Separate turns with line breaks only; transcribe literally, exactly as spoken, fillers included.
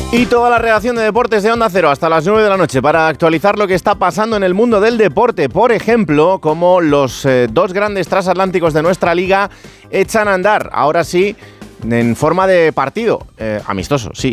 Y toda la redacción de deportes de Onda Cero hasta las nueve de la noche para actualizar lo que está pasando en el mundo del deporte. Por ejemplo, como los eh, dos grandes transatlánticos de nuestra liga echan a andar, ahora sí, en forma de partido, eh, amistoso, sí,